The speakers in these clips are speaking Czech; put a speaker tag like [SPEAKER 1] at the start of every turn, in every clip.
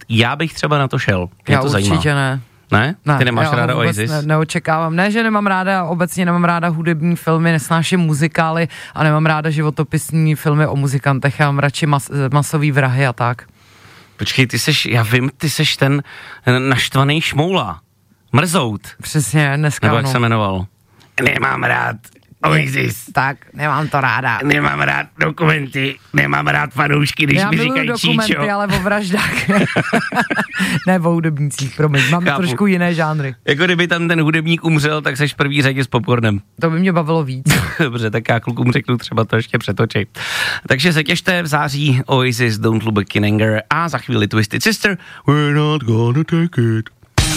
[SPEAKER 1] Já bych třeba na to šel. Mě
[SPEAKER 2] já
[SPEAKER 1] to
[SPEAKER 2] určitě
[SPEAKER 1] zajímá.
[SPEAKER 2] ne.
[SPEAKER 1] Ne? Ty nemáš ráda Oasis?
[SPEAKER 2] Neočekávám. Ne, že nemám ráda, obecně nemám ráda hudební filmy, nesnáším muzikály a nemám ráda životopisní filmy o muzikantech, já mám radši masový vrahy a tak.
[SPEAKER 1] Počkej, ty seš ten naštvaný šmoula. Mrzout.
[SPEAKER 2] Přesně, dneska
[SPEAKER 1] nebo jak se jmenoval. Nemám rád Oasis.
[SPEAKER 2] Tak, nemám to ráda.
[SPEAKER 1] Nemám rád dokumenty, nemám rád fanoušky, když mi říkají
[SPEAKER 2] dokumenty,
[SPEAKER 1] Číčo.
[SPEAKER 2] ale o vraždách. Ne o hudebnících, promiň, mám trošku jiné žánry.
[SPEAKER 1] Jako kdyby tam ten hudebník umřel, tak seš v první řadě s popcornem.
[SPEAKER 2] To by mě bavilo víc.
[SPEAKER 1] Dobře, tak já klukům řeknu třeba to ještě přetočit. Takže se těšte v září Oasis, Don't Look Back in Anger a za chvíli Twisted Sister, We're Not Gonna Take It.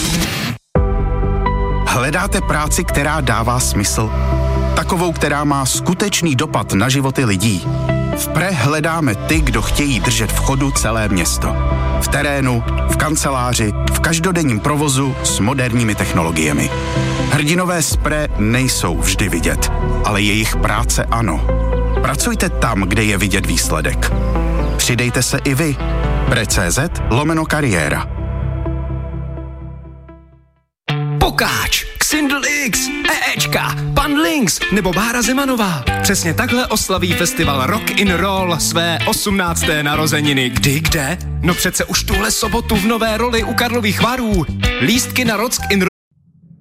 [SPEAKER 3] Hledáte práci, která dává smysl? Takovou, která má skutečný dopad na životy lidí. V Pre hledáme ty, kdo chtějí držet v chodu celé město. V terénu, v kanceláři, v každodenním provozu s moderními technologiemi. Hrdinové z Pre nejsou vždy vidět, ale jejich práce ano. Pracujte tam, kde je vidět výsledek. Přidejte se i vy. Pre.cz/kariéra.
[SPEAKER 4] Pokáč, Xindl X, EEčka, Pan Links nebo Bára Zemanová. Přesně takhle oslaví festival Rock in Roll své 18. narozeniny. Kdy, kde? No přece už tuhle sobotu v Nové Roli u Karlových Varů. Lístky na Rock in